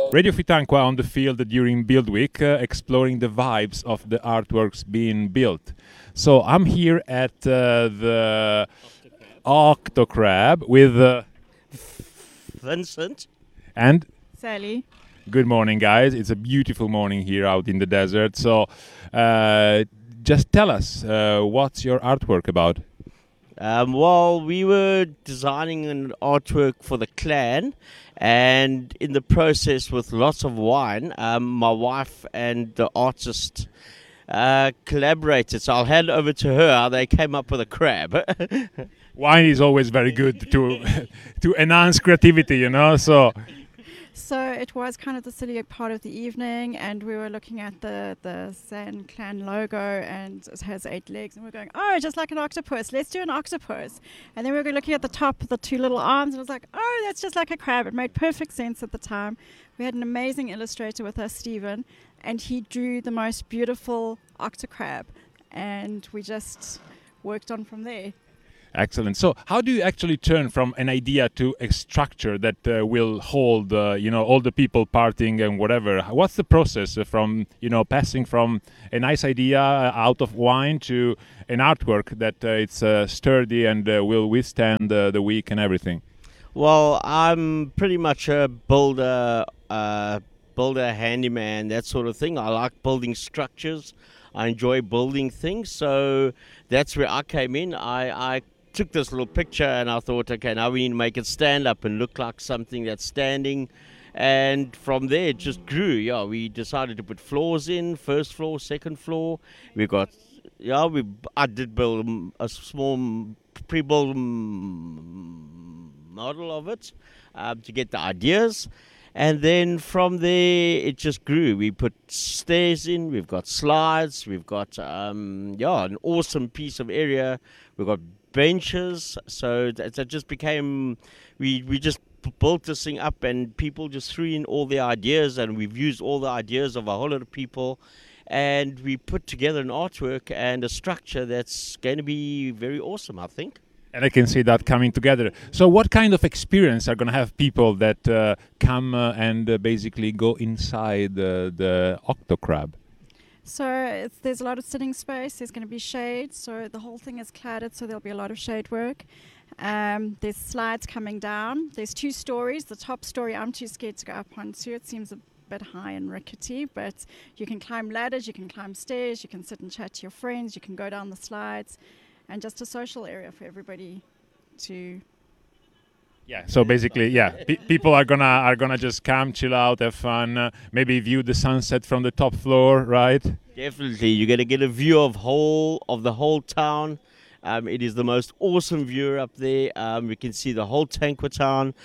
Radio Fitanqua on the field during Build Week, exploring the vibes of the artworks being built. So I'm here at the Octocrab with Vincent. and Sally. good morning, guys. It's a beautiful morning here out in the desert. So just tell us, what's your artwork about? Well, we were designing an artwork for the clan, and in the process, with lots of wine, my wife and the artist collaborated. So I'll hand over to her how they came up with a crab. Wine is always very good to to enhance creativity, you know. So it was kind of the silly part of the evening, and we were looking at the Zen Clan logo, and it has 8 legs, and we're going, oh, just like an octopus, let's do an octopus. And then we were looking at the top, the 2 little arms, and it was like, oh, that's just like a crab. It made perfect sense at the time. We had an amazing illustrator with us, Stephen, and he drew the most beautiful octocrab, and we just worked on from there. Excellent. So, how do you actually turn from an idea to a structure that will hold, all the people partying and whatever? What's the process from, passing from a nice idea out of wine to an artwork that it's sturdy and will withstand the week and everything? Well, I'm pretty much a builder, handyman, that sort of thing. I like building structures. I enjoy building things. So that's where I came in. I took this little picture and I thought, okay, now we need to make it stand up and look like something that's standing. And from there it just grew. Yeah, we decided to put floors in, first floor, second floor. I did build a small pre-built model of it to get the ideas. And then from there, it just grew. We put stairs in, we've got slides, we've got an awesome piece of area. We've got benches. So that just became, we just built this thing up, and people just threw in all their ideas, and we've used all the ideas of a whole lot of people. And we put together an artwork and a structure that's going to be very awesome, I think. And I can see that coming together. So what kind of experience are going to have people that come and basically go inside the Octocrab? So there's a lot of sitting space. There's going to be shade. So the whole thing is cladded, so there'll be a lot of shade work. There's slides coming down. There's 2 stories. The top story I'm too scared to go up onto. It seems a bit high and rickety, but you can climb ladders, you can climb stairs, you can sit and chat to your friends, you can go down the slides. And just a social area for everybody to. Yeah. So basically, people are gonna just come, chill out, have fun, maybe view the sunset from the top floor, right? Definitely, you're gonna get a view of the whole town. It is the most awesome view up there. We can see the whole Tankwa town.